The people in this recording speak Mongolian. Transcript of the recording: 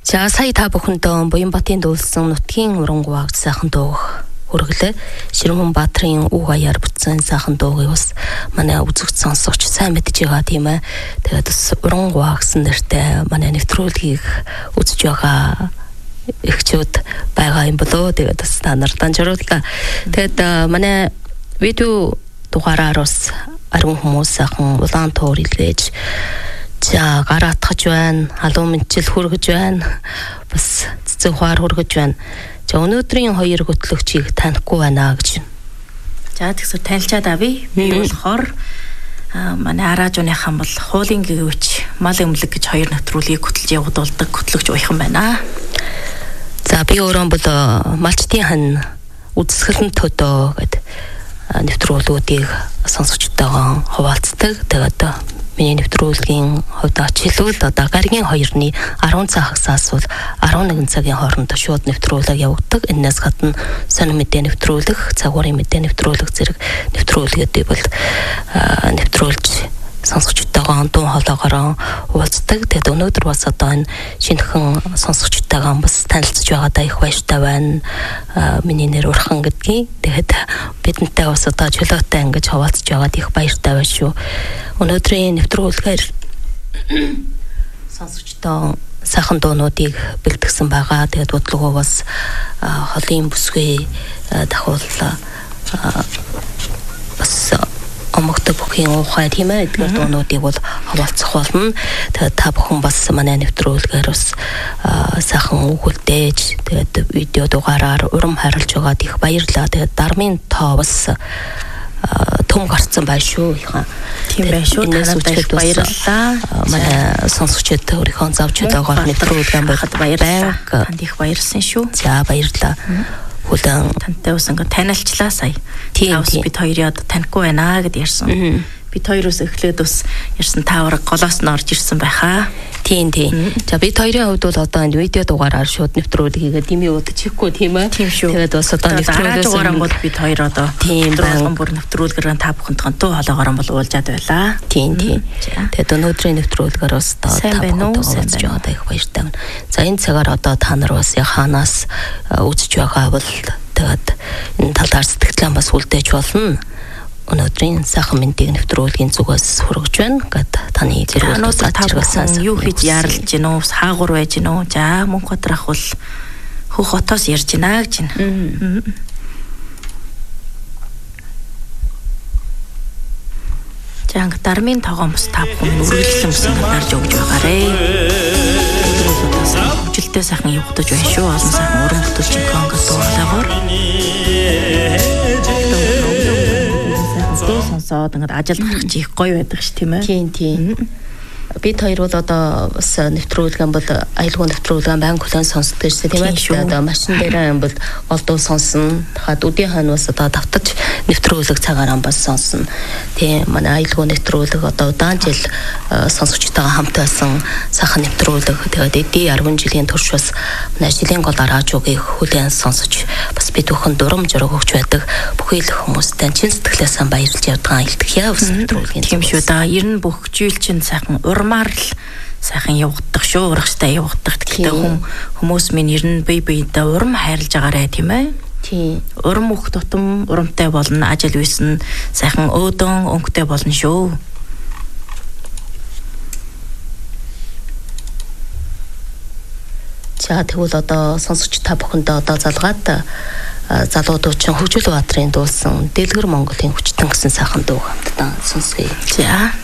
За сая та бүхэндээ Буянбатын дуулсан нутгийн урангуйг сайхан дууг хүргэлээ. Ширмөнбаатрын үг аяар бүтсэн сайхан дуугийг бас манай үзэгч сонсогч сайн мэдж байгаа тийм ээ. Тэгээд бас урангуй гэсэн нэртэй манай нэвтрүүлгийг үзэж байгаа эхчүүд байгаа юм болоо. Тэгээд бас та нар данжруулга. Тэгээд манай видео дугаараар бас ариун хүмүүс сайхан улаан туур илгээж за гараатгаж байна, халуун мэдчил хүргэж байна, бас цэцэг хаар хүргэж байна. За өнөөдрийн хоёр хөтлөгчийг танихгүй байна гэж. За тэгсэр танилцаад авъя. Би болохоор манай араажууныхан бол хуулийн гэвч мал өмлөг гэж хоёр нэвтрүүлгийг хөтлж явуулдаг хөтлөгч уяхан байна. За би өөрөө бол малчтын хан үзэсгэлэн төдөө гэдэг нэвтрүүлгүүдийг сонсогчтойгоо хуваалцдаг. Тэгээд миний нэвтрүүлгийн хувьд ачилвал одоо гаригийн 2-ны 10 цагаас бол 11 цагийн хооронд шууд нэвтрүүлэг явагддаг. Энээс гадна сонир мэдээ нэвтрүүлэх, цагуурын мэдээ нэвтрүүлэх зэрэг нэвтрүүлгүүдийг бол нэвтрүүлж сонсогчтойгоо дуу хоолойгоор уулздаг. Тэгээд өнөөдөр бас одоо энэ шинэхэн сонсогчтойгоо бас танилцж байгаадаа их баяртай байна. Миний нэр Урхан гэдгийг. Тэгээд бидэнтэй бас одоо чөлөөтэй ингэж хуваалцж байгаад их баяртай байна шүү. Өнөөдрийн нэвтрүүлгээр сонсогчтой сайхан дуунуудыг бэлтгэсэн байгаа. Тэгээд бодлогоо бас холын бүсгүй дахуул бас омогтой бүхийн ухаа тийм ээ эдгээр дуунуудыг бол хаваалцах болно. Тэгээд та бүхэн бас манай нэвтрүүлгээр бас сайхан өгүүлдэж тэгээд видео дугаараар урам хайрлаж байгаад их баярлалаа. Тэгээд дармын тоо бас том гарцсан байна шүү. Тийм байна шүү. Танайд их баярлалаа. Манай сонсогчид өөрийнхөө завж өгөөгөө нэвтрүүлгэн байхад баярлалаа. Танд их баярлсан шүү. За баярлалаа. Хүлэн тантай ус ингээ танилцлаа сая. Тавс бид хоёроо танихгүй байна гэд ярьсан. Бид хоёроос эхлээд ус ярьсан таавар голоос нь орж ирсэн байхаа. Тийм. За бид хоёрын хувьд бол одоо энэ видео дугаараар шууд нэвтрүүлгийг дими удчихгүй тийм ээ. Тийм шүү. Тэгээд бас одоо нэвтрүүлгээс гол бид хоёр одоо тийм болгон бүр нэвтрүүлгээр та бүхэнд дуу хоолойгоор бол уулзаад байлаа. Тийм. Тэгээд өнөөдрийн нэвтрүүлгээр бас та бүхэнд уулзж байгаадаа их баяртай байна. За энэ цагаар одоо та нар бас хаанаас үзэж байгаа бол тэгээд энэ талаар сэтгэлээ бас үлдээж болно. Өнөөдрийн сайхан мэндийг нэвтрүүлгийн зүгээс хүргэж байна. Гэт таны зэрэгт цаашгасан юу хийж яарлж гин үү? Хаагур байж гин үү? За мөн готрах бол хөх хотоос ярьж гинэ гэж байна. За анги дармын тогоон бас та бүхэн үргэлжлэн бүсэн дарж өгж байгаарэ. Хүчлээ сайхан явагдаж байна шүү. Олон сайхан уран бүтээлч конгос дуулагаар сонсоод ингээд ажил гарах чи их гоё байдаг ш тийм ээ. Тийм. Бид хоёр бол одоо бас нэвтрүүлгэн бол аюулгүй нэвтрүүлгэн банк хүлэн сонсдог гэсэн тийм ээ. Одоо машин дээр бол олдуу сонсно. Хаад үдийн хан бас одоо давтаж нэвтрүүлэг цагаараа бас сонсно. Тийм манай аюулгүй нэвтрүүлэг одоо удаан жил сонсогчтойгоо хамт байсан сайхан нэвтрүүлэг. Тэгээд эдийн 10 жилийн турш бас манай жилийн гол араажуугийг хүлэн сонсож бас бид бүхэн дурам жураг өгч байдаг. Бүхий л хүмүүстэй чин сэтгэлээс баярлж явдгаа илтгэхээ бас нэвтрүүлгийн. Тийм шүү да. Ер нь бүх жил чин сайхан урмаар л сайхан явагдах шүү. Урагштай явагдах. Гэхдээ хүмүүс минь ер нь бие биедээ урам хайрлаж байгаарэ тийм ээ. Тийм. Урам бүх тутам урамтай болно. Ажил үйсэн сайхан өөдөн өнгөтэй болно шүү. За тэгвэл одоо сонсогч та бүхэндээ одоо залгаад залуу дуучин Хөгжил Баатрын дуулсан Дэлгэр Монголын хүчтэн гэсэн сайхан дуу хамтдаа сонсгоё. За